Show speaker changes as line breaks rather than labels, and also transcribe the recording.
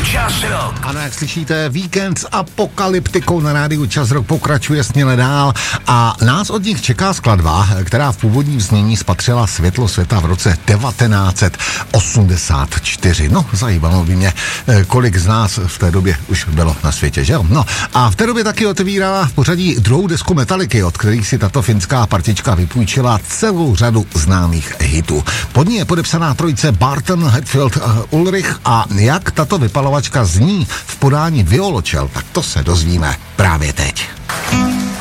Čas Rock.
Ano, jak slyšíte, víkend s apokalyptikou na rádiu Čas Rock pokračuje směle dál a nás od nich čeká skladba, která v původním znění spatřila světlo světa v roce 1984. No, zajímalo by mě, kolik z nás v té době už bylo na světě, že jo? No, a v té době taky otevírala v pořadí druhou desku Metallicy, od kterých si tato finská partička vypůjčila celou řadu známých hitů. Pod ní je podepsaná trojice Barton, Hetfield, Ulrich a jak tato vypalovačka zní v podání violočel, tak to se dozvíme právě teď.